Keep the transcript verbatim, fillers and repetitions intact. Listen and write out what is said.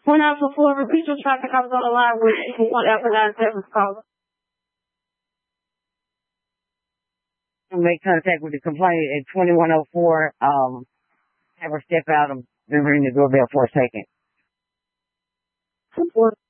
One out for four, repeat your traffic. I was on the line with one after nine seven caller. Make contact with the complainant at twenty-one oh four. Um, have her step out and ring the doorbell for a second.